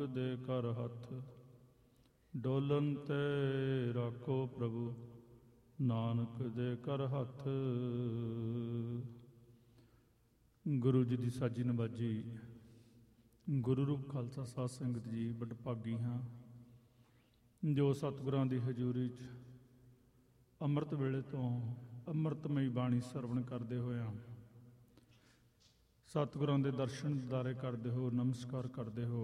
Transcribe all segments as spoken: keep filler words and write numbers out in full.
ਦੇ ਕਰ ਹੱਥ ਡੋਲਨ ਤੇ ਰੱਖੋ ਪ੍ਰਭੂ ਨਾਨਕ ਦੇ ਕਰ ਹੱਥ। ਗੁਰੂ ਜੀ ਦੀ ਸਾਜੀ ਨਵਾਜੀ। ਗੁਰੂ ਰੂਪ ਖਾਲਸਾ ਸਾਧ ਸੰਗਤ ਜੀ ਬੜ ਭਾਗੀ ਹਾਂ ਜੋ ਸਤਿਗੁਰਾਂ ਦੀ ਹਜ਼ੂਰੀ 'ਚ ਅੰਮ੍ਰਿਤ ਵੇਲੇ ਤੋਂ ਅੰਮ੍ਰਿਤਮਈ ਬਾਣੀ ਸਰਵਣ ਕਰਦੇ ਹੋਇਆਂ ਸਤਿਗੁਰਾਂ ਦੇ ਦਰਸ਼ਨ ਦੀਦਾਰੇ ਕਰਦੇ ਹੋ, ਨਮਸਕਾਰ ਕਰਦੇ ਹੋ।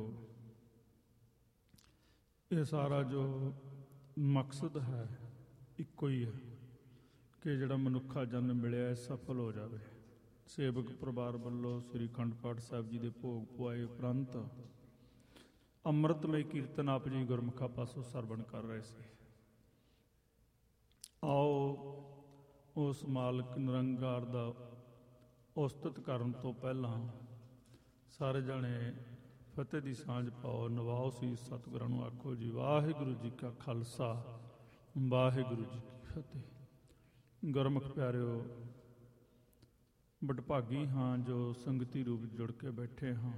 ਇਹ ਸਾਰਾ ਜੋ ਮਕਸਦ ਹੈ ਇੱਕੋ ਹੀ ਹੈ ਕਿ ਜਿਹੜਾ ਮਨੁੱਖਾ ਜਨਮ ਮਿਲਿਆ ਸਫਲ ਹੋ ਜਾਵੇ। ਸੇਵਕ ਪਰਿਵਾਰ ਵੱਲੋਂ ਸ੍ਰੀ ਅਖੰਡ ਪਾਠ ਸਾਹਿਬ ਜੀ ਦੇ ਭੋਗ ਪੁਆਏ ਉਪਰੰਤ ਅੰਮ੍ਰਿਤਮਈ ਕੀਰਤਨ ਆਪ ਜੀ ਗੁਰਮੁਖਾਂ ਪਾਸੋਂ ਸਰਵਣ ਕਰ ਰਹੇ ਸੀ। ਆਓ ਉਸ ਮਾਲਕ ਨਿਰੰਕਾਰ ਦਾ ਉਸਤਤ ਕਰਨ ਤੋਂ ਪਹਿਲਾਂ ਸਾਰੇ ਜਣੇ ਫਤਿਹ ਦੀ ਸਾਂਝ ਪਾਓ, ਨਵਾਓ ਸੀ ਸਤਿਗੁਰਾਂ ਨੂੰ ਆਖੋ ਜੀ ਵਾਹਿਗੁਰੂ ਜੀ ਕਾ ਖਾਲਸਾ ਵਾਹਿਗੁਰੂ ਜੀ ਕੀ ਫਤਿਹ। ਗੁਰਮੁਖ ਪਿਆਰਿਓ, ਬਡਭਾਗੀ ਹਾਂ ਜੋ ਸੰਗਤੀ ਰੂਪ ਜੁੜ ਕੇ ਬੈਠੇ ਹਾਂ।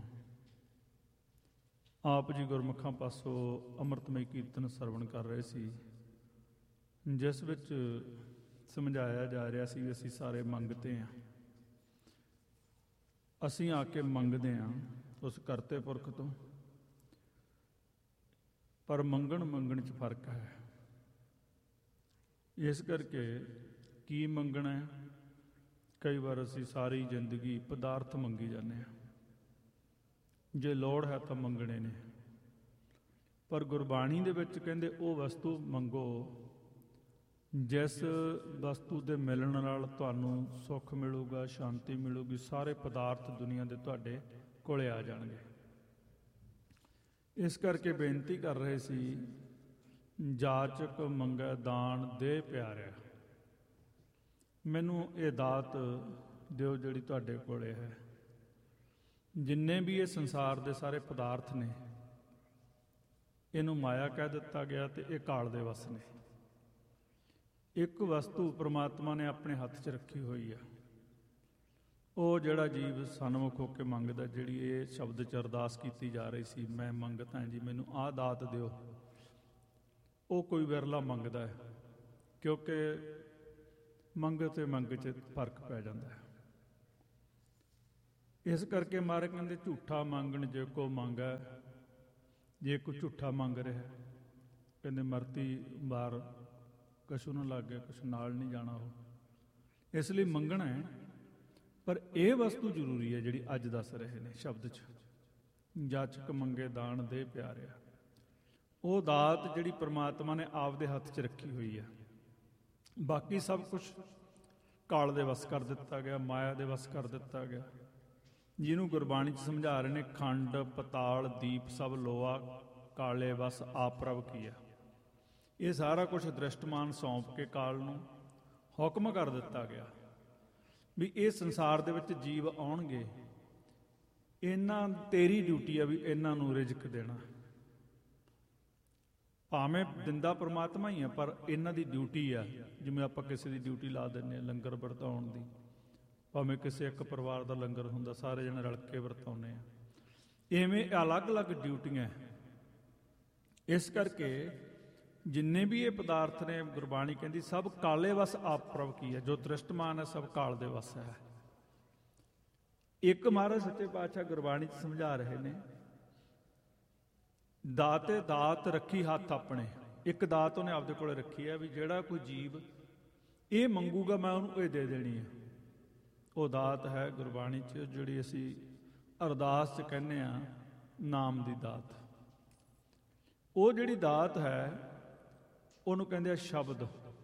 ਆਪ ਜੀ ਗੁਰਮੁਖਾਂ ਪਾਸੋਂ ਅੰਮ੍ਰਿਤਮਈ ਕੀਰਤਨ ਸਰਵਣ ਕਰ ਰਹੇ ਸੀ, ਜਿਸ ਵਿੱਚ ਸਮਝਾਇਆ ਜਾ ਰਿਹਾ ਸੀ ਅਸੀਂ ਸਾਰੇ ਮੰਗਤੇ ਹਾਂ। ਅਸੀਂ ਆ ਕੇ ਮੰਗਦੇ ਹਾਂ ਉਸ ਕਰਤੇ ਪੁਰਖ ਤੋਂ, ਪਰ ਮੰਗਣ ਮੰਗਣ 'ਚ ਫਰਕ ਹੈ। ਇਸ ਕਰਕੇ ਕੀ ਮੰਗਣਾ ਹੈ? ਕਈ ਵਾਰ ਅਸੀਂ ਸਾਰੀ ਜ਼ਿੰਦਗੀ ਪਦਾਰਥ ਮੰਗੀ ਜਾਂਦੇ ਹਾਂ। ਜੇ ਲੋੜ ਹੈ ਤਾਂ ਮੰਗਣੇ ਨੇ, ਪਰ ਗੁਰਬਾਣੀ ਦੇ ਵਿੱਚ ਕਹਿੰਦੇ ਉਹ ਵਸਤੂ ਮੰਗੋ ਜਿਸ ਵਸਤੂ ਦੇ ਮਿਲਣ ਨਾਲ ਤੁਹਾਨੂੰ ਸੁੱਖ ਮਿਲੂਗਾ, ਸ਼ਾਂਤੀ ਮਿਲੂਗੀ। ਸਾਰੇ ਪਦਾਰਥ ਦੁਨੀਆ ਦੇ ਤੁਹਾਡੇ ਕੋਲੇ ਆ ਜਾਣਗੇ। ਇਸ ਕਰਕੇ ਬੇਨਤੀ ਕਰ ਰਹੇ ਸੀ, ਜਾਚਕ ਮੰਗੈ ਦਾਨ ਦੇ ਪਿਆਰਿਆ। ਮੈਨੂੰ ਇਹ ਦਾਤ ਦਿਓ ਜਿਹੜੀ ਤੁਹਾਡੇ ਕੋਲੇ ਹੈ। ਜਿੰਨੇ ਵੀ ਇਹ ਸੰਸਾਰ ਦੇ ਸਾਰੇ ਪਦਾਰਥ ਨੇ, ਇਹਨੂੰ ਮਾਇਆ ਕਹਿ ਦਿੱਤਾ ਗਿਆ ਤੇ ਇਹ ਕਾਲ ਦੇ ਵਸ ਨੇ। ਇੱਕ ਵਸਤੂ ਪ੍ਰਮਾਤਮਾ ਨੇ ਆਪਣੇ ਹੱਥ 'ਚ ਰੱਖੀ ਹੋਈ ਆ, ਉਹ ਜਿਹੜਾ ਜੀਵ ਸਨਮੁਖ ਹੋ ਕੇ ਮੰਗਦਾ, ਜਿਹੜੀ ਇਹ ਸ਼ਬਦ 'ਚ ਅਰਦਾਸ ਕੀਤੀ ਜਾ ਰਹੀ ਸੀ, ਮੈਂ ਮੰਗਤਾ ਜੀ ਮੈਨੂੰ ਆਹ ਦਾਤ ਦਿਓ, ਉਹ ਕੋਈ ਵਿਰਲਾ ਮੰਗਦਾ ਹੈ। ਕਿਉਂਕਿ ਮੰਗ ਤੇ ਮੰਗ 'ਚ ਫਰਕ ਪੈ ਜਾਂਦਾ ਹੈ। ਇਸ ਕਰਕੇ ਮਹਾਰਾਜ ਕਹਿੰਦੇ ਝੂਠਾ ਮੰਗਣ ਜੇ ਕੋ ਮੰਗੈ। ਜੇ ਕੋਈ ਝੂਠਾ ਮੰਗ ਰਿਹਾ, ਕਹਿੰਦੇ ਮਰਤੀ ਬਾਰ ਕਛੂ ਨਾ ਲੱਗ ਗਿਆ, ਕੁਛ ਨਾਲ ਨਹੀਂ ਜਾਣਾ ਉਹ। ਇਸ ਲਈ ਮੰਗਣਾ ਹੈ, ਪਰ ਇਹ ਵਸਤੂ ਜ਼ਰੂਰੀ ਹੈ ਜਿਹੜੀ ਅੱਜ ਦੱਸ ਰਹੇ ਨੇ ਸ਼ਬਦ 'ਚ, ਜਾਚਕ ਮੰਗੇ ਦਾਨ ਦੇ ਪਿਆਰਿਆ। ਉਹ ਦਾਤ ਜਿਹੜੀ ਪ੍ਰਮਾਤਮਾ ਨੇ ਆਪਦੇ ਹੱਥ 'ਚ ਰੱਖੀ ਹੋਈ ਹੈ। ਬਾਕੀ ਸਭ ਕੁਛ ਕਾਲ ਦੇ ਵਸ ਕਰ ਦਿੱਤਾ ਗਿਆ, ਮਾਇਆ ਦੇ ਵਸ ਕਰ ਦਿੱਤਾ ਗਿਆ। ਜਿਹਨੂੰ ਗੁਰਬਾਣੀ 'ਚ ਸਮਝਾ ਰਹੇ ਨੇ, ਖੰਡ ਪਤਾਲ ਦੀਪ ਸਭ ਲੋਆ ਕਾਲੇ ਵਸ ਆਪ ਪ੍ਰਭ ਕੀਆ। ਇਹ ਸਾਰਾ ਕੁਛ ਦ੍ਰਿਸ਼ਟਮਾਨ ਸੌਂਪ ਕੇ ਕਾਲ ਨੂੰ ਹੁਕਮ ਕਰ ਦਿੱਤਾ ਗਿਆ ਵੀ ਇਹ ਸੰਸਾਰ ਦੇ ਵਿੱਚ ਜੀਵ ਆਉਣਗੇ, ਇਹਨਾਂ ਤੇਰੀ ਡਿਊਟੀ ਆ ਵੀ ਇਹਨਾਂ ਨੂੰ ਰਿਜ਼ਕ ਦੇਣਾ। ਭਾਵੇਂ ਦਿੰਦਾ ਪ੍ਰਮਾਤਮਾ ਹੀ ਆ, ਪਰ ਇਹਨਾਂ ਦੀ ਡਿਊਟੀ ਆ। ਜਿਵੇਂ ਆਪਾਂ ਕਿਸੇ ਦੀ ਡਿਊਟੀ ਲਾ ਦਿੰਦੇ ਹਾਂ ਲੰਗਰ ਵਰਤਾਉਣ ਦੀ, ਭਾਵੇਂ ਕਿਸੇ ਇੱਕ ਪਰਿਵਾਰ ਦਾ ਲੰਗਰ ਹੁੰਦਾ, ਸਾਰੇ ਜਣੇ ਰਲ ਕੇ ਵਰਤਾਉਂਦੇ ਆ। ਇਵੇਂ ਅਲੱਗ-ਅਲੱਗ ਡਿਊਟੀਆਂ। ਇਸ ਕਰਕੇ ਜਿੰਨੇ ਵੀ ਇਹ ਪਦਾਰਥ ਨੇ, ਗੁਰਬਾਣੀ ਕਹਿੰਦੀ ਸਭ ਕਾਲੇ ਵਸ ਆਪ ਪ੍ਰਭ ਕੀ ਹੈ। ਜੋ ਦ੍ਰਿਸ਼ਟਮਾਨ ਹੈ ਸਭ ਕਾਲ ਦੇ ਵਸ ਹੈ। ਇੱਕ ਮਹਾਰਾਜ ਸੱਚੇ ਪਾਤਸ਼ਾਹ ਗੁਰਬਾਣੀ 'ਚ ਸਮਝਾ ਰਹੇ ਨੇ, ਦਾਤੇ ਦਾਤ ਰੱਖੀ ਹੱਥ ਆਪਣੇ। ਇੱਕ ਦਾਤ ਉਹਨੇ ਆਪਦੇ ਕੋਲ ਰੱਖੀ ਹੈ ਵੀ ਜਿਹੜਾ ਕੋਈ ਜੀਵ ਇਹ ਮੰਗੂਗਾ ਮੈਂ ਉਹਨੂੰ ਇਹ ਦੇ ਦੇਣੀ ਹੈ। ਉਹ ਦਾਤ ਹੈ ਗੁਰਬਾਣੀ 'ਚ ਜਿਹੜੀ ਅਸੀਂ ਅਰਦਾਸ 'ਚ ਕਹਿੰਦੇ ਹਾਂ ਨਾਮ ਦੀ ਦਾਤ। ਉਹ ਜਿਹੜੀ ਦਾਤ ਹੈ ਉਹਨੂੰ ਕਹਿੰਦੇ ਆ ਸ਼ਬਦ।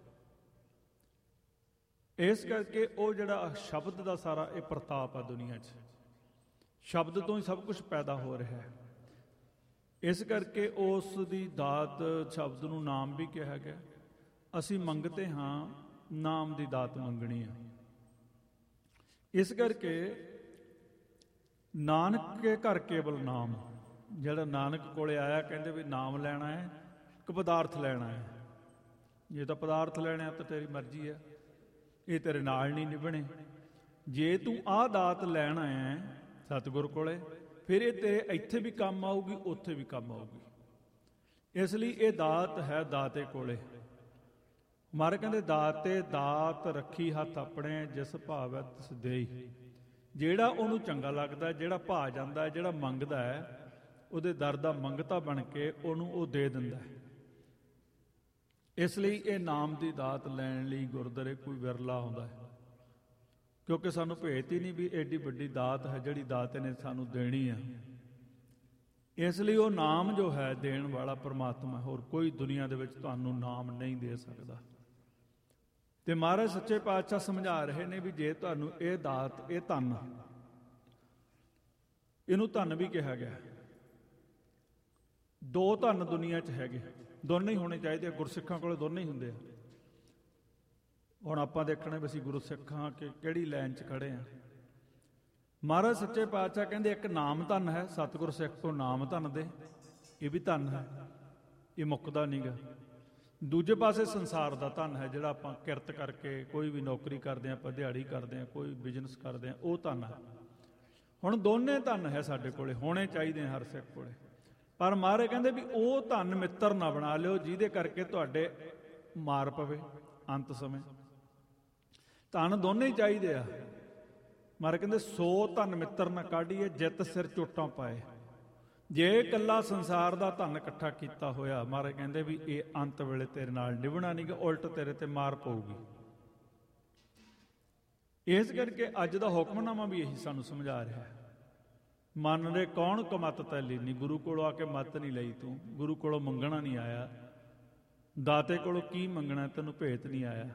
ਇਸ ਕਰਕੇ ਉਹ ਜਿਹੜਾ ਸ਼ਬਦ ਦਾ ਸਾਰਾ ਇਹ ਪ੍ਰਤਾਪ ਆ ਦੁਨੀਆ 'ਚ, ਸ਼ਬਦ ਤੋਂ ਹੀ ਸਭ ਕੁਝ ਪੈਦਾ ਹੋ ਰਿਹਾ ਹੈ। ਇਸ ਕਰਕੇ ਉਸ ਦੀ ਦਾਤ ਸ਼ਬਦ ਨੂੰ ਨਾਮ ਵੀ ਕਿਹਾ ਗਿਆ। ਅਸੀਂ ਮੰਗਤੇ ਹਾਂ, ਨਾਮ ਦੀ ਦਾਤ ਮੰਗਣੀ ਆ। ਇਸ ਕਰਕੇ ਨਾਨਕ ਕੇ ਘਰ ਕੇਵਲ ਨਾਮ। ਜਿਹੜਾ ਨਾਨਕ ਕੋਲੇ ਆਇਆ, ਕਹਿੰਦੇ ਵੀ ਨਾਮ ਲੈਣਾ ਹੈ ਕਿ ਪਦਾਰਥ ਲੈਣਾ ਹੈ। ਜੇ ਤਾਂ ਪਦਾਰਥ ਲੈਣਾ ਤਾਂ ਤੇਰੀ ਮਰਜ਼ੀ ਹੈ, ਇਹ ਤੇਰੇ ਨਾਲ ਨਹੀਂ ਨਿਭਣੇ। ਜੇ ਤੂੰ ਆਹ ਦਾਤ ਲੈਣਾ ਹੈ ਸਤਿਗੁਰ ਕੋਲੇ, ਫਿਰ ਇਹ ਤੇਰੇ ਇੱਥੇ ਵੀ ਕੰਮ ਆਊਗੀ, ਉੱਥੇ ਵੀ ਕੰਮ ਆਊਗੀ। ਇਸ ਲਈ ਇਹ ਦਾਤ ਹੈ ਦਾਤੇ ਕੋਲੇ। ਮਹਾਰਾਜ ਕਹਿੰਦੇ ਦਾਤੇ ਦਾਤ ਰੱਖੀ ਹੱਥ ਆਪਣੇ, ਜਿਸ ਭਾਵੈ ਤਿਸ ਦੇਈ। ਜਿਹੜਾ ਉਹਨੂੰ ਚੰਗਾ ਲੱਗਦਾ, ਜਿਹੜਾ ਭਾ ਜਾਂਦਾ, ਜਿਹੜਾ ਮੰਗਦਾ ਹੈ, ਉਹਦੇ ਦਰ ਦਾ ਮੰਗਤਾ ਬਣ ਕੇ ਉਹਨੂੰ ਉਹ ਦੇ ਦਿੰਦਾ ਹੈ। ਇਸ ਲਈ ਇਹ ਨਾਮ ਦੀ ਦਾਤ ਲੈਣ ਲਈ ਗੁਰਦੁਆਰੇ ਕੋਈ ਵਿਰਲਾ ਆਉਂਦਾ ਹੈ, ਕਿਉਂਕਿ ਸਾਨੂੰ ਭੇਤ ਹੀ ਨਹੀਂ ਵੀ ਐਡੀ ਵੱਡੀ ਦਾਤ ਹੈ ਜਿਹੜੀ ਦਾਤੇ ਨੇ ਸਾਨੂੰ ਦੇਣੀ ਆ। ਇਸ ਲਈ ਉਹ ਨਾਮ ਜੋ ਹੈ ਦੇਣ ਵਾਲਾ ਪਰਮਾਤਮਾ, ਹੋਰ ਕੋਈ ਦੁਨੀਆ ਦੇ ਵਿੱਚ ਤੁਹਾਨੂੰ ਨਾਮ ਨਹੀਂ ਦੇ ਸਕਦਾ। ਤੇ ਮਹਾਰਾਜ ਸੱਚੇ ਪਾਤਸ਼ਾਹ ਸਮਝਾ ਰਹੇ ਨੇ ਵੀ ਜੇ ਤੁਹਾਨੂੰ ਇਹ ਦਾਤ, ਇਹ ਧਨ, ਇਹਨੂੰ ਧਨ ਵੀ ਕਿਹਾ ਗਿਆ। ਦੋ ਧਨ ਦੁਨੀਆ 'ਚ ਹੈਗੇ, ਦੋਨੇ ਹੀ ਹੋਣੇ ਚਾਹੀਦੇ। ਗੁਰਸਿੱਖਾਂ ਕੋਲ ਦੋਨੇ ਹੀ ਹੁੰਦੇ ਆ। ਹੁਣ ਆਪਾਂ ਦੇਖਣਾ ਵੀ ਅਸੀਂ ਗੁਰੂ ਸਿੱਖ ਹਾਂ ਕਿ ਕਿਹੜੀ ਲਾਈਨ 'ਚ ਖੜੇ ਹਾਂ। ਮਹਾਰਾਜ ਸੱਚੇ ਪਾਤਸ਼ਾਹ ਕਹਿੰਦੇ ਇੱਕ ਨਾਮ ਧਨ ਹੈ, ਸਤਿਗੁਰ ਸਿੱਖ ਕੋ ਨਾਮ ਧਨ ਦੇ, ਇਹ ਵੀ ਧਨ ਹੈ, ਇਹ ਮੁੱਕਦਾ ਨਹੀਂ ਗਾ। ਦੂਜੇ ਪਾਸੇ ਸੰਸਾਰ ਦਾ ਧਨ ਹੈ, ਜਿਹੜਾ ਆਪਾਂ ਕਿਰਤ ਕਰਕੇ ਕੋਈ ਵੀ ਨੌਕਰੀ ਕਰਦੇ ਹਾਂ, ਆਪਾਂ ਦਿਹਾੜੀ ਕਰਦੇ ਹਾਂ, ਕੋਈ ਬਿਜ਼ਨਸ ਕਰਦੇ ਹਾਂ, ਉਹ ਧਨ ਹੈ। ਹੁਣ ਦੋਨੇ ਧਨ ਹੈ ਸਾਡੇ ਕੋਲੇ, ਹੋਣੇ ਚਾਹੀਦੇ ਹਰ ਸਿੱਖ ਕੋਲੇ। ਪਰ ਮਹਾਰਾਜ ਕਹਿੰਦੇ ਵੀ ਉਹ ਧਨ ਮਿੱਤਰ ਨਾ ਬਣਾ ਲਿਓ ਜਿਹਦੇ ਕਰਕੇ ਤੁਹਾਡੇ ਮਾਰ ਪਵੇ ਅੰਤ ਸਮੇਂ। ਧਨ ਦੋਨੇ ਹੀ ਚਾਹੀਦੇ ਆ। ਮਹਾਰਾਜ ਕਹਿੰਦੇ ਸੋ ਧਨ ਮਿੱਤਰ ਨਾ ਕਾਢੀਏ, ਜਿੱਤ ਸਿਰ ਚੋਟਾਂ ਪਾਏ। ਜੇ ਇਕੱਲਾ ਸੰਸਾਰ ਦਾ ਧਨ ਇਕੱਠਾ ਕੀਤਾ ਹੋਇਆ, ਮਹਾਰਾਜ ਕਹਿੰਦੇ ਵੀ ਇਹ ਅੰਤ ਵੇਲੇ ਤੇਰੇ ਨਾਲ ਨਿਭਣਾ ਨਹੀਂ ਗਾ, ਉਲਟ ਤੇਰੇ ਤੇ ਮਾਰ ਪਊਗੀ। ਇਸ ਕਰਕੇ ਅੱਜ ਦਾ ਹੁਕਮਨਾਮਾ ਵੀ ਇਹੀ ਸਾਨੂੰ ਸਮਝਾ ਰਿਹਾ ਹੈ। ਮਨ ਰੇ ਕੌਣ ਕਮਤ ਤੈ ਲੀਨੀ, ਗੁਰੂ ਕੋਲੋਂ ਆ ਕੇ ਮੱਤ ਨਹੀਂ ਲਈ ਤੂੰ, ਗੁਰੂ ਕੋਲੋਂ ਮੰਗਣਾ ਨਹੀਂ ਆਇਆ, ਦਾਤੇ ਕੋਲੋਂ ਕੀ ਮੰਗਣਾ, ਤੈਨੂੰ ਭੇਤ ਨਹੀਂ ਆਇਆ।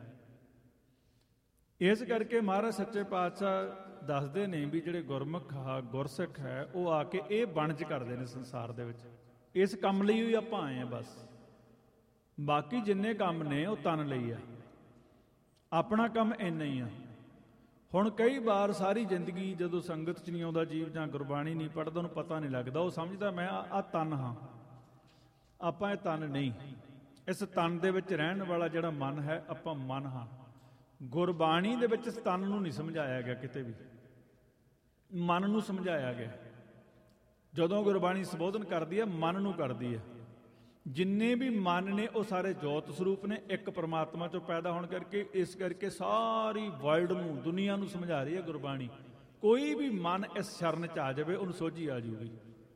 ਇਸ ਕਰਕੇ ਮਹਾਰਾਜ ਸੱਚੇ ਪਾਤਸ਼ਾਹ ਦੱਸਦੇ ਨੇ ਵੀ ਜਿਹੜੇ ਗੁਰਮੁਖ ਆ, ਗੁਰਸਿੱਖ ਹੈ, ਉਹ ਆ ਕੇ ਇਹ ਵਣਜ ਕਰਦੇ ਨੇ ਸੰਸਾਰ ਦੇ ਵਿੱਚ। ਇਸ ਕੰਮ ਲਈ ਹੀ ਆਪਾਂ ਆਏ ਆ ਬਸ। ਬਾਕੀ ਜਿੰਨੇ ਕੰਮ ਨੇ ਉਹ ਤਨ ਲਈ ਆ, ਆਪਣਾ ਕੰਮ ਇੰਨਾ ਹੀ ਆ। ਹੁਣ ਕਈ ਵਾਰ ਸਾਰੀ ਜ਼ਿੰਦਗੀ ਜਦੋਂ ਸੰਗਤ 'ਚ ਨਹੀਂ ਆਉਂਦਾ ਜੀਵ ਜਾਂ ਗੁਰਬਾਣੀ ਨਹੀਂ ਪੜ੍ਹਦਾ, ਉਹਨੂੰ ਪਤਾ ਨਹੀਂ ਲੱਗਦਾ। ਉਹ ਸਮਝਦਾ ਮੈਂ ਆ ਤਨ ਹਾਂ, ਆਪਾਂ ਇਹ ਤਨ ਨਹੀਂ। ਇਸ ਤਨ ਦੇ ਵਿੱਚ ਰਹਿਣ ਵਾਲਾ ਜਿਹੜਾ ਮਨ ਹੈ, ਆਪਾਂ ਮਨ ਹਾਂ। ਗੁਰਬਾਣੀ ਦੇ ਵਿੱਚ ਤਨ ਨੂੰ ਨਹੀਂ ਸਮਝਾਇਆ ਗਿਆ, ਕਿਤੇ ਵੀ ਮਨ ਨੂੰ ਸਮਝਾਇਆ ਗਿਆ। ਜਦੋਂ ਗੁਰਬਾਣੀ ਸੰਬੋਧਨ ਕਰਦੀ ਹੈ, ਮਨ ਨੂੰ ਕਰਦੀ ਹੈ। ਜਿੰਨੇ ਵੀ ਮਨ ਨੇ ਉਹ ਸਾਰੇ ਜੋਤ ਸਰੂਪ ਨੇ, ਇੱਕ ਪਰਮਾਤਮਾ ਚੋਂ ਪੈਦਾ ਹੋਣ ਕਰਕੇ। ਇਸ ਕਰਕੇ ਸਾਰੀ ਵਰਲਡ ਨੂੰ, ਦੁਨੀਆ ਨੂੰ ਸਮਝਾ ਰਹੀ ਹੈ ਗੁਰਬਾਣੀ। ਕੋਈ ਵੀ ਮਨ ਇਸ ਸ਼ਰਨ 'ਚ ਆ ਜਾਵੇ, ਉਹਨੂੰ ਸੋਝੀ ਆ ਜਾਊਗੀ।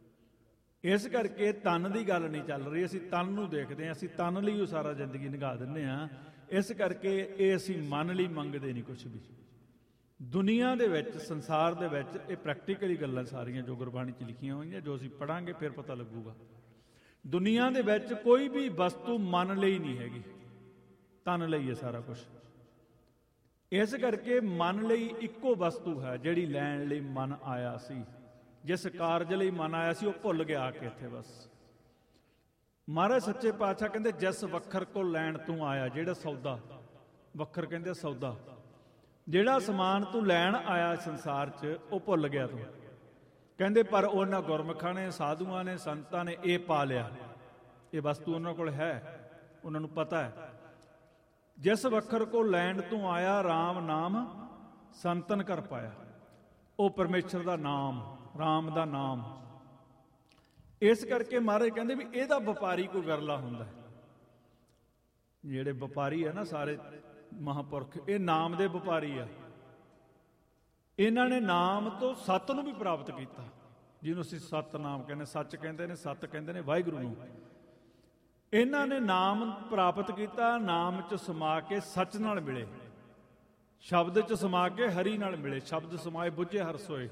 ਇਸ ਕਰਕੇ ਤਨ ਦੀ ਗੱਲ ਨਹੀਂ ਚੱਲ ਰਹੀ। ਅਸੀਂ ਤਨ ਨੂੰ ਦੇਖਦੇ ਹਾਂ, ਅਸੀਂ ਤਨ ਲਈ ਉਹ ਸਾਰਾ ਜ਼ਿੰਦਗੀ ਨਿਭਾ ਦਿੰਦੇ ਹਾਂ। ਇਸ ਕਰਕੇ ਇਹ ਅਸੀਂ ਮਨ ਲਈ ਮੰਗਦੇ ਨਹੀਂ ਕੁਛ ਵੀ। ਦੁਨੀਆ ਦੇ ਵਿੱਚ, ਸੰਸਾਰ ਦੇ ਵਿੱਚ ਇਹ ਪ੍ਰੈਕਟੀਕਲੀ ਗੱਲਾਂ ਸਾਰੀਆਂ ਜੋ ਗੁਰਬਾਣੀ 'ਚ ਲਿਖੀਆਂ ਹੋਈਆਂ, ਜੋ ਅਸੀਂ ਪੜ੍ਹਾਂਗੇ ਫਿਰ ਪਤਾ ਲੱਗੂਗਾ। ਦੁਨੀਆ ਦੇ ਵਿੱਚ ਕੋਈ ਵੀ ਵਸਤੂ ਮਨ ਲਈ ਨਹੀਂ ਹੈਗੀ, ਤਨ ਲਈ ਹੈ ਸਾਰਾ ਕੁਛ। ਇਸ ਕਰਕੇ ਮਨ ਲਈ ਇੱਕੋ ਵਸਤੂ ਹੈ ਜਿਹੜੀ ਲੈਣ ਲਈ ਮਨ ਆਇਆ ਸੀ। ਜਿਸ ਕਾਰਜ ਲਈ ਮਨ ਆਇਆ ਸੀ ਉਹ ਭੁੱਲ ਗਿਆ ਆ ਕੇ ਇੱਥੇ ਬਸ। ਮਹਾਰਾਜ ਸੱਚੇ ਪਾਤਸ਼ਾਹ ਕਹਿੰਦੇ ਜਿਸ ਵੱਖਰ ਕੋ ਲੈਣ ਤੂੰ ਆਇਆ, ਜਿਹੜਾ ਸੌਦਾ, ਵੱਖਰ ਕਹਿੰਦੇ ਸੌਦਾ, ਜਿਹੜਾ ਸਮਾਨ ਤੂੰ ਲੈਣ ਆਇਆ ਸੰਸਾਰ 'ਚ, ਉਹ ਭੁੱਲ ਗਿਆ ਤੂੰ। ਕਹਿੰਦੇ ਪਰ ਉਹਨਾਂ ਗੁਰਮੁਖਾਂ ਨੇ, ਸਾਧੂਆਂ ਨੇ, ਸੰਤਾਂ ਨੇ ਇਹ ਪਾ ਲਿਆ। ਇਹ ਵਸਤੂ ਉਹਨਾਂ ਕੋਲ ਹੈ, ਉਹਨਾਂ ਨੂੰ ਪਤਾ ਹੈ। ਜਿਸ ਵੱਖਰ ਕੋ ਲੈਣ ਤੂੰ ਆਇਆ, ਰਾਮ ਨਾਮ ਸੰਤਨ ਕਰ ਪਾਇਆ। ਉਹ ਪਰਮੇਸ਼ਰ ਦਾ ਨਾਮ, ਰਾਮ ਦਾ ਨਾਮ। ਇਸ ਕਰਕੇ ਮਹਾਰਾਜ ਕਹਿੰਦੇ ਵੀ ਇਹਦਾ ਵਪਾਰੀ ਕੋਈ ਵਿਰਲਾ ਹੁੰਦਾ। ਜਿਹੜੇ ਵਪਾਰੀ ਆ ਨਾ ਸਾਰੇ ਮਹਾਂਪੁਰਖ, ਇਹ ਨਾਮ ਦੇ ਵਪਾਰੀ ਆ। ਇਹਨਾਂ ਨੇ ਨਾਮ ਤੋਂ ਸੱਤ ਨੂੰ ਵੀ ਪ੍ਰਾਪਤ ਕੀਤਾ, ਜਿਹਨੂੰ ਅਸੀਂ ਸਤ ਨਾਮ ਕਹਿੰਦੇ, ਸੱਚ ਕਹਿੰਦੇ ਨੇ, ਸੱਤ ਕਹਿੰਦੇ ਨੇ ਵਾਹਿਗੁਰੂ ਨੂੰ। ਇਹਨਾਂ ਨੇ ਨਾਮ ਪ੍ਰਾਪਤ ਕੀਤਾ, ਨਾਮ 'ਚ ਸਮਾ ਕੇ ਸੱਚ ਨਾਲ ਮਿਲੇ, ਸ਼ਬਦ 'ਚ ਸਮਾ ਕੇ ਹਰੀ ਨਾਲ ਮਿਲੇ। ਸ਼ਬਦ ਸਮਾਏ ਬੁੱਝੇ ਹਰ ਸੋਏ।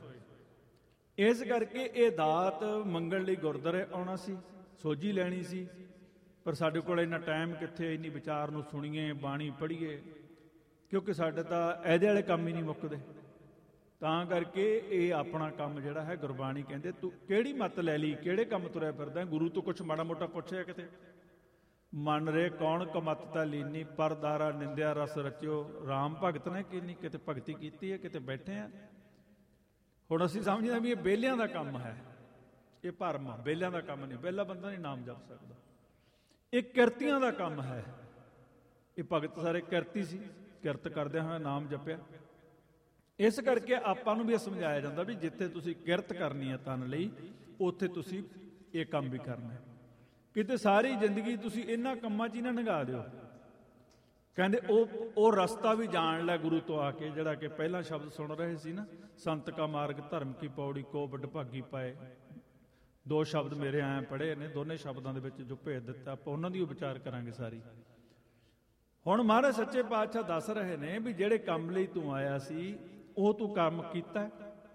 ਇਸ ਕਰਕੇ ਇਹ ਦਾਤ ਮੰਗਣ ਲਈ ਗੁਰਦੁਆਰੇ ਆਉਣਾ ਸੀ, ਸੋਝੀ ਲੈਣੀ ਸੀ। ਪਰ ਸਾਡੇ ਕੋਲ ਇੰਨਾ ਟਾਈਮ ਕਿੱਥੇ, ਇੰਨੀ ਵਿਚਾਰ ਨੂੰ ਸੁਣੀਏ, ਬਾਣੀ ਪੜ੍ਹੀਏ, ਕਿਉਂਕਿ ਸਾਡੇ ਤਾਂ ਇਹਦੇ ਵਾਲੇ ਕੰਮ ਹੀ ਨਹੀਂ ਮੁੱਕਦੇ। ਤਾਂ ਕਰਕੇ ਇਹ ਆਪਣਾ ਕੰਮ ਜਿਹੜਾ ਹੈ, ਗੁਰਬਾਣੀ ਕਹਿੰਦੇ ਤੂੰ ਕਿਹੜੀ ਮੱਤ ਲੈ ਲਈ, ਕਿਹੜੇ ਕੰਮ ਤੁਰਿਆ ਫਿਰਦਾ, ਗੁਰੂ ਤੋਂ ਕੁਛ ਮਾੜਾ ਮੋਟਾ ਪੁੱਛਿਆ ਕਿਤੇ? ਮਨ ਰੇ ਕੌਣ ਕਮਤ ਤਾ ਲੀਨੀ, ਪਰਦਾਰਾ ਨਿੰਦਿਆ ਰਸ ਰਚਿਓ। ਰਾਮ ਭਗਤ ਨੇ ਕਿੰਨੀ ਕਿਤੇ ਭਗਤੀ ਕੀਤੀ ਹੈ, ਕਿਤੇ ਬੈਠੇ ਆ। ਹੁਣ ਅਸੀਂ ਸਮਝਦੇ ਵੀ ਇਹ ਵਿਹਲਿਆਂ ਦਾ ਕੰਮ ਹੈ, ਇਹ ਭਰਮ ਆ, ਵਿਹਲਿਆਂ ਦਾ ਕੰਮ ਨਹੀਂ। ਵਿਹਲਾ ਬੰਦਾ ਨਹੀਂ ਨਾਮ ਜਪ ਸਕਦਾ। ਇਹ ਕਿਰਤੀਆਂ ਦਾ ਕੰਮ ਹੈ। ਇਹ ਭਗਤ ਸਾਰੇ ਕਿਰਤੀ ਸੀ, ਕਿਰਤ ਕਰਦਿਆਂ ਹੋਇਆ ਨਾਮ ਜਪਿਆ। ਇਸ ਕਰਕੇ ਆਪਾਂ ਨੂੰ ਵੀ ਇਹ ਸਮਝਾਇਆ ਜਾਂਦਾ ਵੀ ਜਿੱਥੇ ਤੁਸੀਂ ਕਿਰਤ ਕਰਨੀ ਹੈ ਤਨ ਲਈ, ਉੱਥੇ ਤੁਸੀਂ ਇਹ ਕੰਮ ਵੀ ਕਰਨਾ। ਕਿਤੇ ਸਾਰੀ ਜ਼ਿੰਦਗੀ ਤੁਸੀਂ ਇਹਨਾਂ ਕੰਮਾਂ 'ਚ ਹੀ ਨਾ ਲੰਘਾ ਦਿਓ। ਕਹਿੰਦੇ ਉਹ ਉਹ ਰਸਤਾ ਵੀ ਜਾਣ ਲੈ ਗੁਰੂ ਤੋਂ ਆ ਕੇ, ਜਿਹੜਾ ਕਿ ਪਹਿਲਾਂ ਸ਼ਬਦ ਸੁਣ ਰਹੇ ਸੀ ਨਾ, ਸੰਤ ਕਾ ਮਾਰਗ ਧਰਮ ਕੀ ਪੌੜੀ ਕੋ ਵੱਡ ਭਾਗੀ ਪਾਏ। ਦੋ ਸ਼ਬਦ ਮੇਰੇ ਐਂ ਪੜ੍ਹੇ ਨੇ, ਦੋਨੇ ਸ਼ਬਦਾਂ ਦੇ ਵਿੱਚ ਜੋ ਭੇਦ ਦਿੱਤਾ, ਆਪਾਂ ਉਹਨਾਂ ਦੀ ਉਹ ਵਿਚਾਰ ਕਰਾਂਗੇ ਸਾਰੀ। ਹੁਣ ਮਹਾਰਾਜ ਸੱਚੇ ਪਾਤਸ਼ਾਹ ਦੱਸ ਰਹੇ ਨੇ ਵੀ ਜਿਹੜੇ ਕੰਮ ਲਈ ਤੂੰ ਆਇਆ ਸੀ ਉਹ ਤੂੰ ਕੰਮ ਕੀਤਾ।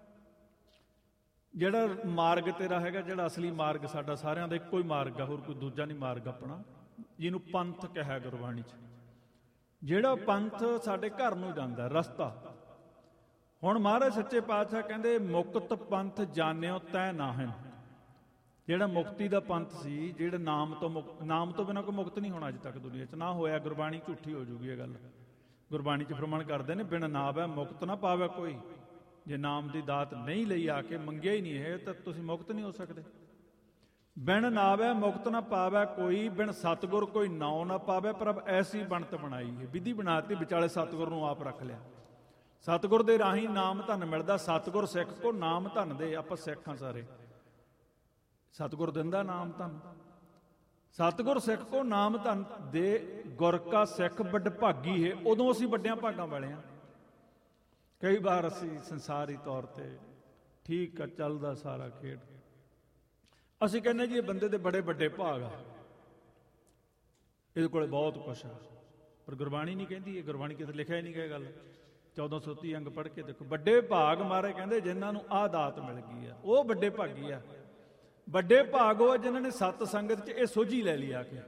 ਜਿਹੜਾ ਮਾਰਗ ਤੇਰਾ ਹੈਗਾ, ਜਿਹੜਾ ਅਸਲੀ ਮਾਰਗ ਸਾਡਾ ਸਾਰਿਆਂ ਦਾ ਇੱਕੋ ਹੀ ਮਾਰਗ ਆ, ਹੋਰ ਕੋਈ ਦੂਜਾ ਨਹੀਂ ਮਾਰਗ ਆਪਣਾ, ਜਿਹਨੂੰ ਪੰਥ ਕਿਹਾ ਗੁਰਬਾਣੀ 'ਚ। ਜਿਹੜਾ ਪੰਥ ਸਾਡੇ ਘਰ ਨੂੰ ਜਾਂਦਾ ਰਸਤਾ। ਹੁਣ ਮਹਾਰਾਜ ਸੱਚੇ ਪਾਤਸ਼ਾਹ ਕਹਿੰਦੇ ਮੁਕਤ ਪੰਥ ਜਾਣਿਓ ਤੈ ਨਾਹਨ। ਜਿਹੜਾ ਮੁਕਤੀ ਦਾ ਪੰਥ ਸੀ, ਜਿਹੜਾ ਨਾਮ ਤੋਂ ਮੁਕ ਨਾਮ ਤੋਂ ਬਿਨਾਂ ਕੋਈ ਮੁਕਤ ਨਹੀਂ ਹੋਣਾ ਅੱਜ ਤੱਕ ਦੁਨੀਆ 'ਚ, ਨਾ ਹੋਇਆ। ਗੁਰਬਾਣੀ ਝੂਠੀ ਹੋ ਜੂਗੀ ਇਹ ਗੱਲ। ਗੁਰਬਾਣੀ 'ਚ ਫਰਮਾਨ ਕਰਦੇ ਨੇ ਬਿਨ ਨਾਮ ਹੈ ਮੁਕਤ ਨਾ ਪਾਵੇ ਕੋਈ। ਜੇ ਨਾਮ ਦੀ ਦਾਤ ਨਹੀਂ ਲਈ ਆ ਕੇ, ਮੰਗਿਆ ਹੀ ਨਹੀਂ ਇਹ, ਤਾਂ ਤੁਸੀਂ ਮੁਕਤ ਨਹੀਂ ਹੋ ਸਕਦੇ। ਬਿਨ ਨਾਵੈ ਮੁਕਤ ਨਾ ਪਾਵੈ ਕੋਈ, ਬਿਨ ਸਤਿਗੁਰ ਕੋਈ ਨਾਉ ਨਾ ਪਾਵੈ। ਪ੍ਰਭ ਐਸੀ ਬਣਤ ਬਣਾਈ ਹੈ, ਵਿਧੀ ਬਣਾਤੀ, ਵਿਚਾਲੇ ਸਤਿਗੁਰ ਨੂੰ ਆਪ ਰੱਖ ਲਿਆ। ਸਤਿਗੁਰ ਦੇ ਰਾਹੀਂ ਨਾਮ ਧਨ ਮਿਲਦਾ। ਸਤਿਗੁਰ ਸਿੱਖ ਕੋ ਨਾਮ ਧਨ ਦੇ। ਆਪਾਂ ਸਿੱਖ ਹਾਂ ਸਾਰੇ, ਸਤਿਗੁਰ ਦਿੰਦਾ ਨਾਮ ਧਨ। ਸਤਿਗੁਰ ਸਿੱਖ ਕੋ ਨਾਮ ਧਨ ਦੇ, ਗੁਰ ਕਾ ਸਿੱਖ ਵੱਡ ਭਾਗੀ ਹੈ। ਉਦੋਂ ਅਸੀਂ ਵੱਡਿਆਂ ਭਾਗਾਂ ਵਾਲੇ ਹਾਂ। ਕਈ ਵਾਰ ਅਸੀਂ ਸੰਸਾਰੀ ਤੌਰ ਤੇ ਠੀਕ ਆ, ਚੱਲਦਾ ਸਾਰਾ ਖੇਡ, ਅਸੀਂ ਕਹਿੰਦੇ ਜੀ ਇਹ ਬੰਦੇ ਦੇ ਬੜੇ ਵੱਡੇ ਭਾਗ ਆ, ਇਹਦੇ ਕੋਲੇ ਬਹੁਤ ਕੁਛ ਆ। ਪਰ ਗੁਰਬਾਣੀ ਨਹੀਂ ਕਹਿੰਦੀ ਇਹ। ਗੁਰਬਾਣੀ ਕਿਤੇ ਲਿਖਿਆ ਹੀ ਨਹੀਂ ਗਿਆ ਗੱਲ। ਚੌਦਾਂ ਸੌ ਤੀਹ ਅੰਗ ਪੜ੍ਹ ਕੇ ਦੇਖੋ। ਵੱਡੇ ਭਾਗ ਮਾਰੇ ਕਹਿੰਦੇ ਜਿਨ੍ਹਾਂ ਨੂੰ ਆਹ ਦਾਤ ਮਿਲ ਗਈ ਆ, ਉਹ ਵੱਡੇ ਭਾਗੀ ਆ। ਵੱਡੇ ਭਾਗ ਉਹ ਜਿਨ੍ਹਾਂ ਨੇ ਸਤ ਸੰਗਤ 'ਚ ਇਹ ਸੋਝੀ ਲੈ ਲਈ ਆ ਕੇ।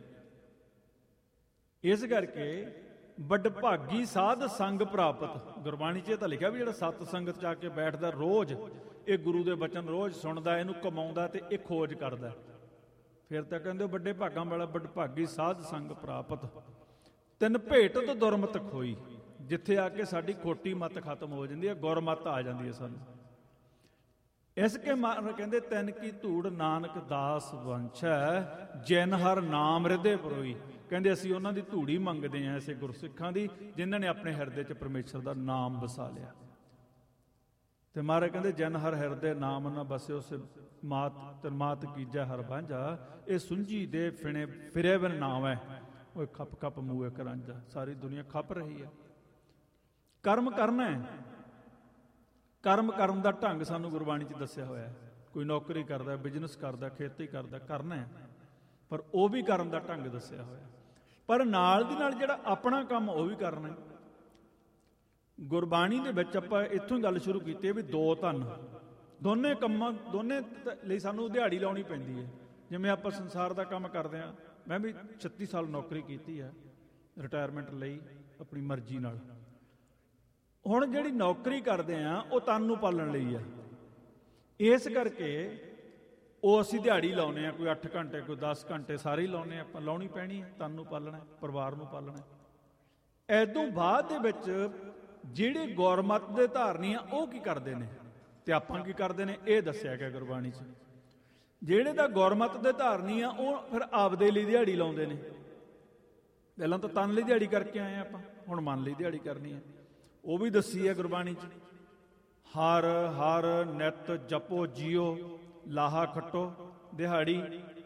ਇਸ ਕਰਕੇ ਵੱਡ ਭਾਗੀ ਸਾਧ ਸੰਗ ਪ੍ਰਾਪਤ। ਗੁਰਬਾਣੀ 'ਚ ਇਹ ਤਾਂ ਲਿਖਿਆ ਵੀ ਜਿਹੜਾ ਸਤ ਸੰਗਤ 'ਚ ਆ ਕੇ ਬੈਠਦਾ, ਰੋਜ਼ ਇਹ ਗੁਰੂ ਦੇ ਬਚਨ ਰੋਜ਼ ਸੁਣਦਾ, ਇਹਨੂੰ ਕਮਾਉਂਦਾ ਤੇ ਇਹ ਖੋਜ ਕਰਦਾ, ਫਿਰ ਤਾਂ ਕਹਿੰਦੇ ਵੱਡੇ ਭਾਗਾਂ ਵਾਲਾ ਵੱਡ ਭਾਗੀ ਸਾਧ ਸੰਗ ਪ੍ਰਾਪਤ। ਤਿੰਨ ਭੇਟ ਤੋਂ ਦੁਰਮਤ ਖੋਈ। ਜਿੱਥੇ ਆ ਕੇ ਸਾਡੀ ਖੋਟੀ ਮੱਤ ਖਤਮ ਹੋ ਜਾਂਦੀ ਹੈ, ਗੁਰਮੱਤ ਆ ਜਾਂਦੀ ਹੈ ਸਾਨੂੰ। ਇਸ ਕੇ ਮਾਨ ਕਹਿੰਦੇ ਤਿੰਨ ਕੀ ਧੂੜ ਨਾਨਕ ਦਾਸ ਵੰਸ਼ੈ, ਜਿਨ ਹਰ ਨਾਮ ਹਿਰਦੇ ਪਰੋਈ। ਕਹਿੰਦੇ ਅਸੀਂ ਉਹਨਾਂ ਦੀ ਧੂੜੀ ਮੰਗਦੇ ਹਾਂ, ਐਸੇ ਗੁਰਸਿੱਖਾਂ ਦੀ ਜਿਨ੍ਹਾਂ ਨੇ ਆਪਣੇ ਹਿਰਦੇ 'ਚ ਪਰਮੇਸ਼ਰ ਦਾ ਨਾਮ ਵਸਾ ਲਿਆ। ਤੇ ਮਹਾਰਾਜ ਕਹਿੰਦੇ ਜਨ ਹਰ ਹਿਰਦੇ ਨਾਮ ਨਾ ਬਸਿਓ ਸੇ ਮਾਤ ਤਰਮਾਤ ਕੀਜੈ ਹਰ ਬਾਂਝਾ। ਇਹ ਸੁੰਝੀ ਦੇ ਫਿਣੇ ਫਿਰੇ ਬਿਨ ਨਾਮ ਹੈ, ਉਹ ਖੱਪ ਖੱਪ ਮੂਏ ਕਰਾਂਝਾ। ਸਾਰੀ ਦੁਨੀਆ ਖੱਪ ਰਹੀ ਹੈ। ਕਰਮ ਕਰਨਾ ਹੈ। ਕਰਮ ਕਰਨ ਦਾ ਢੰਗ ਸਾਨੂੰ ਗੁਰਬਾਣੀ 'ਚ ਦੱਸਿਆ ਹੋਇਆ ਹੈ। ਕੋਈ ਨੌਕਰੀ ਕਰਦਾ, ਬਿਜ਼ਨਸ ਕਰਦਾ, ਖੇਤੀ ਕਰਦਾ, ਕਰਨਾ ਹੈ, ਪਰ ਉਹ ਵੀ ਕਰਨ ਦਾ ਢੰਗ ਦੱਸਿਆ ਹੋਇਆ। ਪਰ ਨਾਲ ਦੀ ਨਾਲ ਜਿਹੜਾ ਆਪਣਾ ਕੰਮ ਉਹ ਵੀ ਕਰਨਾ ਹੈ। ਗੁਰਬਾਣੀ ਦੇ ਵਿੱਚ ਆਪਾਂ ਇੱਥੋਂ ਹੀ ਗੱਲ ਸ਼ੁਰੂ ਕੀਤੀ ਹੈ ਵੀ ਦੋ ਧਨ, ਦੋਨੇ ਕੰਮਾਂ ਦੋਨੇ ਲਈ ਸਾਨੂੰ ਦਿਹਾੜੀ ਲਾਉਣੀ ਪੈਂਦੀ ਹੈ। ਜਿਵੇਂ ਆਪਾਂ ਸੰਸਾਰ ਦਾ ਕੰਮ ਕਰਦੇ ਹਾਂ, ਮੈਂ ਵੀ ਛੱਤੀ ਸਾਲ ਨੌਕਰੀ ਕੀਤੀ ਹੈ ਰਿਟਾਇਰਮੈਂਟ ਲਈ ਆਪਣੀ ਮਰਜ਼ੀ ਨਾਲ। ਹੁਣ ਜਿਹੜੀ ਨੌਕਰੀ ਕਰਦੇ ਆ ਉਹ ਤਨ ਨੂੰ ਪਾਲਣ ਲਈ ਆ। ਇਸ ਕਰਕੇ ਉਹ ਅਸੀਂ ਦਿਹਾੜੀ ਲਾਉਂਦੇ ਆ, ਕੋਈ ਅੱਠ ਘੰਟੇ, ਕੋਈ ਦਸ ਘੰਟੇ, ਸਾਰੇ ਹੀ ਲਾਉਂਦੇ ਆ। ਆਪਾਂ ਲਾਉਣੀ ਪੈਣੀ ਹੈ, ਤਨ ਨੂੰ ਪਾਲਣਾ, ਪਰਿਵਾਰ ਨੂੰ ਪਾਲਣਾ। ਐਦੋਂ ਬਾਅਦ ਦੇ ਵਿੱਚ ਜਿਹੜੇ ਗੁਰਮਤਿ ਦੇ ਧਾਰਨੀ ਆ ਉਹ ਕੀ ਕਰਦੇ ਨੇ ਤੇ ਆਪਾਂ ਕੀ ਕਰਦੇ ਨੇ, ਇਹ ਦੱਸਿਆ ਗਿਆ ਗੁਰਬਾਣੀ 'ਚ। ਜਿਹੜੇ ਤਾਂ ਗੁਰਮਤਿ ਦੇ ਧਾਰਨੀ ਆ ਉਹ ਫਿਰ ਆਪਦੇ ਲਈ ਦਿਹਾੜੀ ਲਾਉਂਦੇ ਨੇ। ਪਹਿਲਾਂ ਤਾਂ ਤਨ ਲਈ ਦਿਹਾੜੀ ਕਰਕੇ ਆਏ ਆਪਾਂ, ਹੁਣ ਮਨ ਲਈ ਦਿਹਾੜੀ ਕਰਨੀ ਹੈ। ਉਹ ਵੀ ਦੱਸੀ ਹੈ ਗੁਰਬਾਣੀ 'ਚ। ਹਰ ਹਰ ਨਿਤ ਜਪੋ ਜੀਓ, ਲਾਹਾ ਖੱਟੋ ਦਿਹਾੜੀ।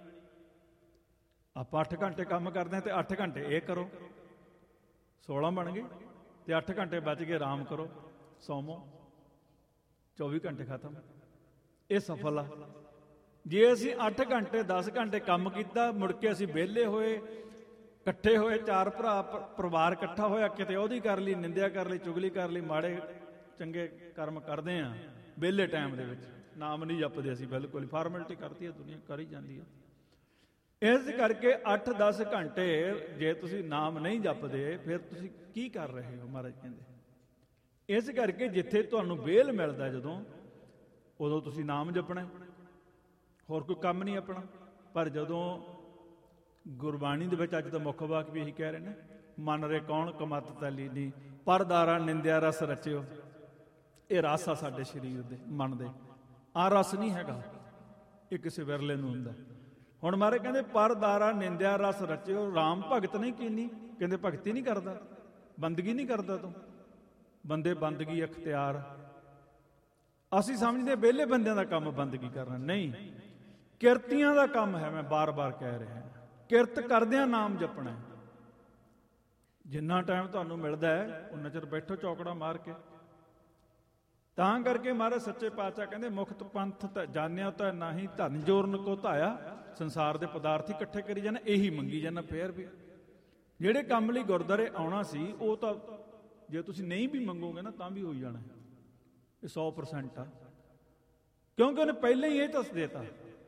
ਆਪਾਂ ਅੱਠ ਘੰਟੇ ਕੰਮ ਕਰਦੇ ਹਾਂ ਤੇ ਅੱਠ ਘੰਟੇ ਇਹ ਕਰੋ, ਸੋਲਾਂ ਬਣ ਗਏ। ਤੇ ਅੱਠ ਘੰਟੇ ਬਚ ਕੇ ਆਰਾਮ ਕਰੋ, ਸੌਵੋ, ਚੌਵੀ ਘੰਟੇ ਖਤਮ। ਇਹ ਸਫਲ ਆ। ਜੇ ਅਸੀਂ ਅੱਠ ਘੰਟੇ ਦਸ ਘੰਟੇ ਕੰਮ ਕੀਤਾ, ਮੁੜ ਕੇ ਅਸੀਂ ਵਿਹਲੇ ਹੋਏ, ਇਕੱਠੇ ਹੋਏ, ਚਾਰ ਭਰਾ ਪਰਿਵਾਰ ਇਕੱਠਾ ਹੋਇਆ, ਕਿਤੇ ਉਹਦੀ ਕਰ ਲਈ, ਨਿੰਦਿਆ ਕਰ ਲਈ, ਚੁਗਲੀ ਕਰ ਲਈ, ਮਾੜੇ ਚੰਗੇ ਕਰਮ ਕਰਦੇ ਆ ਵਿਹਲੇ ਟਾਈਮ ਦੇ ਵਿੱਚ। ਨਾਮ ਨਹੀਂ ਜਪਦੇ ਅਸੀਂ, ਬਿਲਕੁਲ ਫਾਰਮੈਲਿਟੀ ਕਰਤੀ ਹੈ ਦੁਨੀਆ, ਕਰੀ ਜਾਂਦੀ ਹੈ। ਇਸ ਕਰਕੇ ਅੱਠ ਦਸ ਘੰਟੇ ਜੇ ਤੁਸੀਂ ਨਾਮ ਨਹੀਂ ਜਪਦੇ, ਫਿਰ ਤੁਸੀਂ ਕੀ ਕਰ ਰਹੇ ਹੋ? ਮਹਾਰਾਜ ਕਹਿੰਦੇ ਇਸ ਕਰਕੇ ਜਿੱਥੇ ਤੁਹਾਨੂੰ ਵਿਹਲ ਮਿਲਦਾ ਜਦੋਂ, ਉਦੋਂ ਤੁਸੀਂ ਨਾਮ ਜਪਣਾ, ਹੋਰ ਕੋਈ ਕੰਮ ਨਹੀਂ ਆਪਣਾ। ਪਰ ਜਦੋਂ ਗੁਰਬਾਣੀ ਦੇ ਵਿੱਚ ਅੱਜ ਤਾਂ ਮੁੱਖ ਵਾਕ ਵੀ ਇਹੀ ਕਹਿ ਰਹੇ ਨੇ, ਮਨ ਰੇ ਕੌਣ ਕਮਤ ਤਲੀ ਨੀ, ਪਰਦਾਰਾ ਨਿੰਦਿਆ ਰਸ ਰਚਿਓ। ਇਹ ਰਸ ਆ ਸਾਡੇ ਸਰੀਰ ਦੇ, ਮਨ ਦੇ। ਆਹ ਰਸ ਨਹੀਂ ਹੈਗਾ, ਇਹ ਕਿਸੇ ਵਿਰਲੇ ਨੂੰ ਹੁੰਦਾ। ਹੁਣ ਮਾਰੇ ਕਹਿੰਦੇ ਪਰਦਾਰਾ ਨਿੰਦਿਆ ਰਸ ਰਚਿਓ। ਰਾਮ ਭਗਤ ਨਹੀਂ ਕੀਨੀ, ਕਹਿੰਦੇ ਭਗਤੀ ਨਹੀਂ ਕਰਦਾ, ਬੰਦਗੀ ਨਹੀਂ ਕਰਦਾ ਤੂੰ। ਬੰਦੇ ਬੰਦਗੀ ਅਖਤਿਆਰ। ਅਸੀਂ ਸਮਝਦੇ ਵਿਹਲੇ ਬੰਦਿਆਂ ਦਾ ਕੰਮ ਬੰਦਗੀ ਕਰਨਾ, ਨਹੀਂ, ਕਿਰਤੀਆਂ ਦਾ ਕੰਮ ਹੈ। ਮੈਂ ਬਾਰ-ਬਾਰ ਕਹਿ ਰਿਹਾ, ਕਿਰਤ ਕਰਦਿਆਂ ਨਾਮ ਜਪਣਾ। ਜਿੰਨਾ ਟਾਈਮ ਤੁਹਾਨੂੰ ਮਿਲਦਾ ਹੈ ਉਨਾ ਚਿਰ ਬੈਠੋ ਚੌਕੜਾ ਮਾਰ ਕੇ। ਤਾਂ ਕਰਕੇ ਮਹਾਰਾਜ ਸੱਚੇ ਪਾਤਸ਼ਾਹ ਕਹਿੰਦੇ ਮੁਕਤ ਪੰਥ ਤਾਂ ਜਾਣਿਆ ਤਾਂ ਨਾਹੀਂ, ਧਨ ਜੋਰਨ ਕੋ ਧਾਇਆ। ਸੰਸਾਰ ਦੇ ਪਦਾਰਥ ਹੀ ਇਕੱਠੇ ਕਰੀ ਜਾਣਾ, ਇਹੀ ਮੰਗੀ ਜਾਣਾ। ਫੇਰ ਵੀ ਜਿਹੜੇ ਕੰਮ ਲਈ ਗੁਰਦੁਆਰੇ ਆਉਣਾ ਸੀ ਉਹ ਤਾਂ ਜੇ ਤੁਸੀਂ ਨਹੀਂ ਵੀ ਮੰਗੋਗੇ ਨਾ ਤਾਂ ਵੀ ਹੋ ਜਾਣਾ। ਇਹ ਸੌ ਪਰਸੈਂਟ ਆ, ਕਿਉਂਕਿ ਉਹਨੇ ਪਹਿਲਾਂ ਹੀ ਇਹ ਦੱਸ ਦੇਤਾ।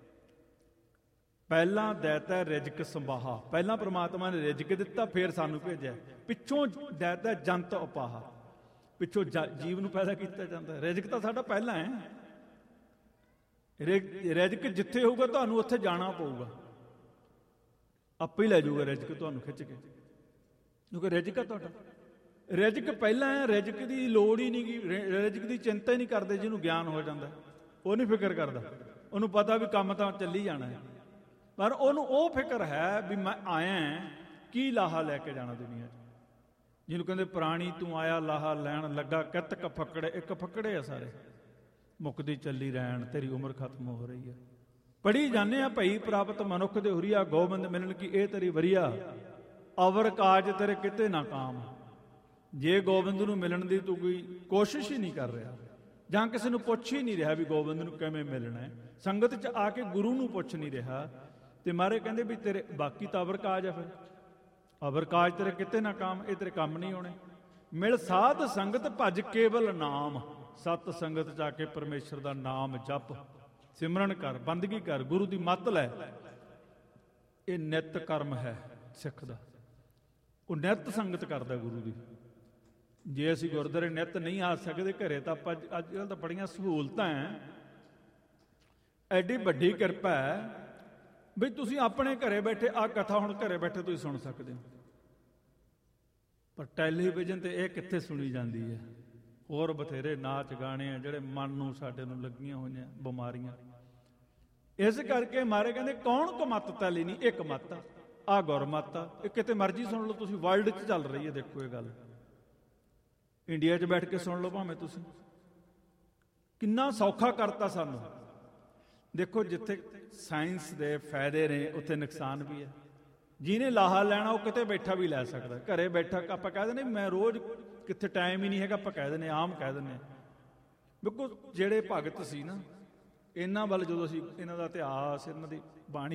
ਪਹਿਲਾਂ ਦੈਤਾ ਰਿਜਕ ਸੰਬਾਹਾ, ਪਹਿਲਾਂ ਪ੍ਰਮਾਤਮਾ ਨੇ ਰਿਜਕ ਦਿੱਤਾ, ਫੇਰ ਸਾਨੂੰ ਭੇਜਿਆ। ਪਿੱਛੋਂ ਦੈਤਾ ਜੰਤ ਉਪਾਹਾ, ਪਿੱਛੋਂ ਜੀਵ ਨੂੰ ਪੈਦਾ ਕੀਤਾ ਜਾਂਦਾ। ਰਿਜਕ ਤਾਂ ਸਾਡਾ ਪਹਿਲਾਂ ਹੈ। ਰਿਜਕ ਜਿੱਥੇ ਹੋਊਗਾ ਤੁਹਾਨੂੰ ਉੱਥੇ ਜਾਣਾ ਪਊਗਾ, ਆਪੇ ਹੀ ਲੈ ਜਾਊਗਾ ਰਿਜਕ ਤੁਹਾਨੂੰ ਖਿੱਚ ਕੇ, ਕਿਉਂਕਿ ਰਿਜਕ ਆ ਤੁਹਾਡਾ। ਰਿਜਕ ਪਹਿਲਾਂ ਹੈ, ਰਿਜਕ ਦੀ ਲੋੜ ਹੀ ਨਹੀਂ ਗੀ, ਰਿਜਕ ਦੀ ਚਿੰਤਾ ਹੀ ਨਹੀਂ ਕਰਦੇ। ਜਿਹਨੂੰ ਗਿਆਨ ਹੋ ਜਾਂਦਾ ਉਹ ਨਹੀਂ ਫਿਕਰ ਕਰਦਾ, ਉਹਨੂੰ ਪਤਾ ਵੀ ਕੰਮ ਤਾਂ ਚੱਲੀ ਜਾਣਾ ਹੈ। ਪਰ ਉਹਨੂੰ ਉਹ ਫਿਕਰ ਹੈ ਵੀ ਮੈਂ ਆਇਆ ਕੀ ਲਾਹਾ ਲੈ ਕੇ ਜਾਣਾ ਦੁਨੀਆ 'ਚ। ਜਿਹਨੂੰ ਕਹਿੰਦੇ ਪ੍ਰਾਣੀ ਤੂੰ ਆਇਆ ਲਾਹਾ ਲੈਣ ਲੱਗਾ, ਕਿਤ ਕ ਫੱਕੜੇ, ਇੱਕ ਫੱਕੜੇ ਆ ਸਾਰੇ, ਮੁੱਕਦੀ ਚੱਲੀ ਰਹਿਣ, ਤੇਰੀ ਉਮਰ ਖਤਮ ਹੋ ਰਹੀ ਹੈ। ਪੜ੍ਹੀ ਜਾਂਦੇ ਆ ਭਈ ਪ੍ਰਾਪਤ ਮਨੁੱਖ ਦੇ ਹੁਰੀਆ, ਗੋਬਿੰਦ ਮਿਲਣ ਕੀ ਇਹ ਤੇਰੀ ਵਰੀਆ, ਅਵਰ ਕਾਜ ਤੇਰੇ ਕਿਤੇ ਨਾ ਕਾਮ। ਜੇ ਗੋਬਿੰਦ ਨੂੰ ਮਿਲਣ ਦੀ ਤੂੰ ਕੋਈ ਕੋਸ਼ਿਸ਼ ਹੀ ਨਹੀਂ ਕਰ ਰਿਹਾ, ਜਾਂ ਕਿਸੇ ਨੂੰ ਪੁੱਛ ਹੀ ਨਹੀਂ ਰਿਹਾ ਵੀ ਗੋਬਿੰਦ ਨੂੰ ਕਿਵੇਂ ਮਿਲਣਾ ਹੈ, ਸੰਗਤ 'ਚ ਆ ਕੇ ਗੁਰੂ ਨੂੰ ਪੁੱਛ ਨਹੀਂ ਰਿਹਾ, ਤੇ ਮਹਾਰਾਜ ਕਹਿੰਦੇ ਵੀ ਤੇਰੇ ਬਾਕੀ ਤਾਂ ਅਵਰ ਕਾਜ ਆ। ਫਿਰ ਅਵਰ ਕਾਜ ਤੇਰੇ ਕਿਤੇ ਨਾ ਕਾਮ, ਇਹ ਤੇਰੇ ਕੰਮ ਨਹੀਂ ਹੋਣੇ। ਮਿਲ ਸਾਧ ਸੰਗਤ ਭਜ ਕੇਵਲ ਨਾਮ, ਸਤ ਸੰਗਤ ਜਾ ਕੇ ਪਰਮੇਸ਼ਰ ਦਾ ਨਾਮ ਜਪ, ਸਿਮਰਨ ਕਰ, ਬੰਦਗੀ ਕਰ, ਗੁਰੂ ਦੀ ਮੱਤ ਲੈ। ਇਹ ਨਿੱਤ ਕਰਮ ਹੈ ਸਿੱਖ ਦਾ, ਉਹ ਨਿੱਤ ਸੰਗਤ ਕਰਦਾ ਗੁਰੂ ਦੀ। ਜੇ ਅਸੀਂ ਗੁਰਦੁਆਰੇ ਨਿੱਤ ਨਹੀਂ ਆ ਸਕਦੇ, ਘਰੇ ਤਾਂ ਆਪਾਂ ਅੱਜ ਕੱਲ੍ਹ ਤਾਂ ਬੜੀਆਂ ਸਹੂਲਤਾਂ ਹੈ, ਐਡੀ ਵੱਡੀ ਕਿਰਪਾ ਹੈ ਬਈ ਤੁਸੀਂ ਆਪਣੇ ਘਰੇ ਬੈਠੇ ਆਹ ਕਥਾ ਹੁਣ ਘਰੇ ਬੈਠੇ ਤੁਸੀਂ ਸੁਣ ਸਕਦੇ ਹੋ। ਪਰ ਟੈਲੀਵਿਜ਼ਨ ਤੇ ਇਹ ਕਿੱਥੇ ਸੁਣੀ ਜਾਂਦੀ ਹੈ। ਹੋਰ ਬਥੇਰੇ ਨਾਚ ਗਾਣੇ ਆ ਜਿਹੜੇ ਮਨ ਨੂੰ ਸਾਡੇ ਨੂੰ ਲੱਗੀਆਂ ਹੋਈਆਂ ਬਿਮਾਰੀਆਂ। ਇਸ ਕਰਕੇ ਮਾਰੇ ਕਹਿੰਦੇ ਕੌਣ ਕਮੱਤ ਤੈਲੀ ਨਹੀਂ, ਇੱਕ ਮੱਤ ਆ ਗੁਰਮੱਤ ਆ। ਇਹ ਕਿਤੇ ਮਰਜ਼ੀ ਸੁਣ ਲਓ ਤੁਸੀਂ, ਵਰਲਡ 'ਚ ਚੱਲ ਰਹੀ ਹੈ। ਦੇਖੋ ਇਹ ਗੱਲ ਇੰਡੀਆ 'ਚ ਬੈਠ ਕੇ ਸੁਣ ਲਓ ਭਾਵੇਂ ਤੁਸੀਂ, ਕਿੰਨਾ ਸੌਖਾ ਕਰਤਾ ਸਾਨੂੰ। ਦੇਖੋ ਜਿੱਥੇ ਸਾਇੰਸ ਦੇ ਫਾਇਦੇ ਨੇ ਉੱਥੇ ਨੁਕਸਾਨ ਵੀ ਹੈ। ਜਿਹਨੇ ਲਾਹਾ ਲੈਣਾ ਉਹ ਕਿਤੇ ਬੈਠਾ ਵੀ ਲੈ ਸਕਦਾ। ਘਰੇ ਬੈਠਾ ਆਪਾਂ ਕਹਿ ਦਿੰਦੇ ਮੈਂ ਰੋਜ਼ ਕਿੱਥੇ ਟਾਈਮ ਹੀ ਨਹੀਂ ਹੈਗਾ, ਆਪਾਂ ਕਹਿ ਦਿੰਦੇ ਆਮ ਕਹਿ ਦਿੰਦੇ। ਬਿਲਕੁਲ ਜਿਹੜੇ ਭਗਤ ਸੀ ਨਾ, ਇਹਨਾਂ ਵੱਲ ਜਦੋਂ ਅਸੀਂ ਇਹਨਾਂ ਦਾ ਇਤਿਹਾਸ, ਇਹਨਾਂ ਦੀ ਬਾਣੀ